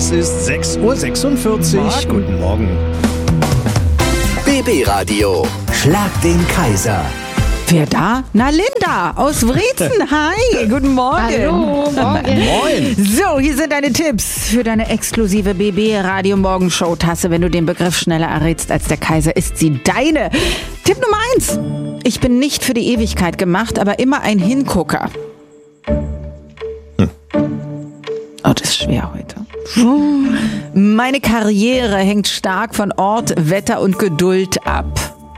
Es ist 6:46 Uhr. Guten Morgen. BB Radio. Schlag den Kaiser. Wer da? Na, Linda aus Wriezen. Hi, guten Morgen. Hallo, morgen. Moin. So, hier sind deine Tipps für deine exklusive BB Radio Morgenshow Tasse. Wenn du den Begriff schneller errätst als der Kaiser, ist sie deine. Tipp Nummer 1. Ich bin nicht für die Ewigkeit gemacht, aber immer ein Hingucker. Oh, das ist schwer heute. Meine Karriere hängt stark von Ort, Wetter und Geduld ab.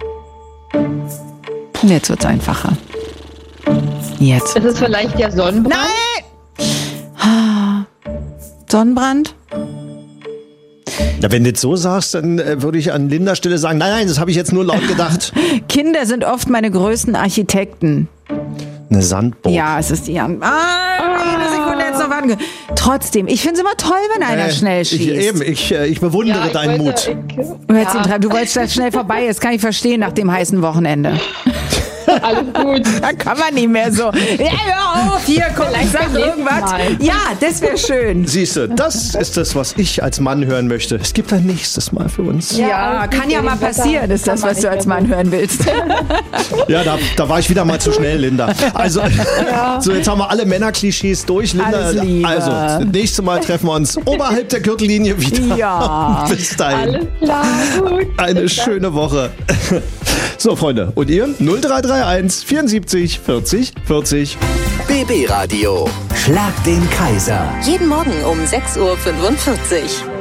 Jetzt wird's einfacher. Jetzt. Ist es vielleicht der Sonnenbrand? Nein! Sonnenbrand? Ja, wenn du das so sagst, dann würde ich an Lindas Stelle sagen, nein, das habe ich jetzt nur laut gedacht. Kinder sind oft meine größten Architekten. Eine Sandburg. Ja, es ist die eine Sekunde jetzt noch warten. Trotzdem, ich finde es immer toll, wenn einer schnell schießt. Ich bewundere deinen Mut. Du wolltest, dass es schnell vorbei ist, kann ich verstehen nach dem heißen Wochenende. Alles gut. Da kann man nicht mehr so. Ja, hör auf, hier, komm, ich sag irgendwas. Ja, das wäre schön. Siehst du, das ist das, was ich als Mann hören möchte. Es gibt ein nächstes Mal für uns. Ja, kann ja mal passieren, ist das, was du als Mann hören willst. Ja, da war ich wieder mal zu schnell, Linda. Also, so jetzt haben wir alle Männerklischees durch, Linda. Alles Liebe. Also, das nächste Mal treffen wir uns oberhalb der Gürtellinie wieder. Ja. Bis dahin. Alles klar, gut. Eine schöne Woche. So, Freunde, und ihr? 0331 74 40 40. BB Radio. Schlag den Kaiser. Jeden Morgen um 6:45 Uhr.